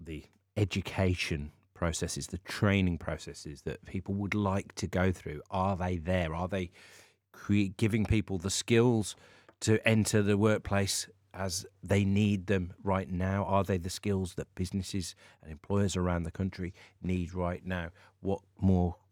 the education processes, the training processes that people would like to go through, are they there? Are they giving people the skills to enter the workplace as they need them right now? Are they the skills that businesses and employers around the country need right now? What more